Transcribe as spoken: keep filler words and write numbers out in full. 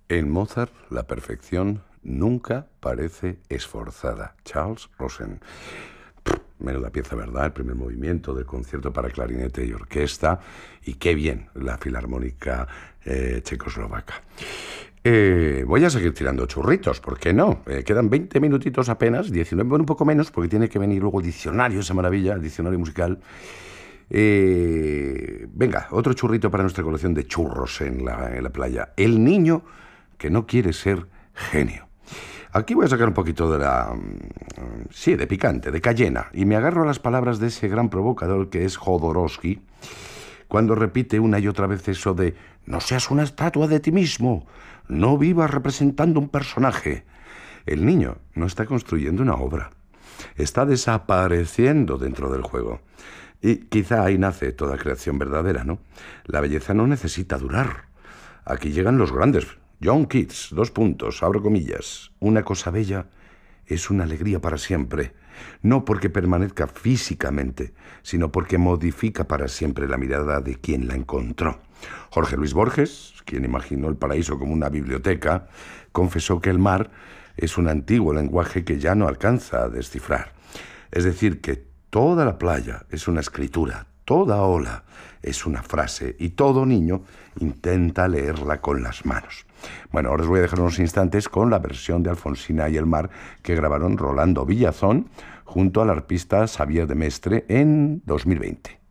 En Mozart, la perfección nunca parece esforzada. Charles Rosen. Menuda pieza, ¿verdad? El primer movimiento del concierto para clarinete y orquesta. Y qué bien la Filarmónica eh, Checoslovaca. Eh, voy a seguir tirando churritos, ¿por qué no? Eh, quedan veinte minutitos apenas, diecinueve, bueno, un poco menos, porque tiene que venir luego el diccionario, esa maravilla, el diccionario musical. Eh, venga, otro churrito para nuestra colección de churros en la, en la playa. El niño que no quiere ser genio. Aquí voy a sacar un poquito de la... sí, de picante, de cayena, y me agarro a las palabras de ese gran provocador que es Jodorowsky, cuando repite una y otra vez eso de «No seas una estatua de ti mismo, no vivas representando un personaje». El niño no está construyendo una obra, está desapareciendo dentro del juego. Y quizá ahí nace toda creación verdadera, ¿no? La belleza no necesita durar. Aquí llegan los grandes. John Keats, dos puntos, abro comillas. Una cosa bella es una alegría para siempre, no porque permanezca físicamente, sino porque modifica para siempre la mirada de quien la encontró. Jorge Luis Borges, quien imaginó el paraíso como una biblioteca, confesó que el mar es un antiguo lenguaje que ya no alcanza a descifrar. Es decir, que toda la playa es una escritura, toda ola es una frase y todo niño intenta leerla con las manos. Bueno, ahora os voy a dejar unos instantes con la versión de Alfonsina y el mar que grabaron Rolando Villazón junto al arpista Xavier de Mestre en dos mil veinte.